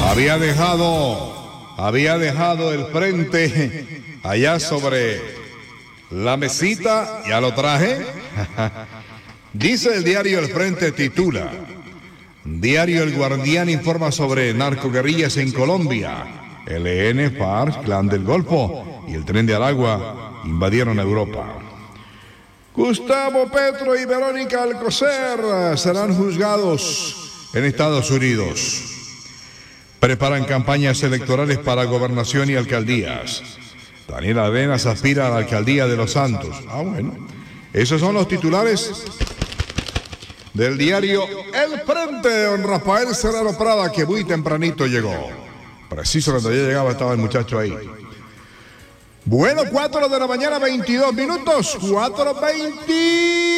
había dejado el frente allá sobre la mesita, ya lo traje. Dice el diario El Frente, titula: Diario El Guardián informa sobre narcoguerrillas en Colombia. ELN, FARC, Clan del Golfo y el Tren de Aragua invadieron Europa. Gustavo Petro y Verónica Alcocer serán juzgados en Estados Unidos. Preparan campañas electorales para gobernación y alcaldías. Daniel Arenas aspira a la alcaldía de Los Santos. Bueno, esos son los titulares del diario El Frente de don Rafael Serrano Prada, que muy tempranito llegó. Preciso cuando yo llegaba estaba el muchacho ahí. Bueno, 4 de la mañana, 22 minutos, 4:20.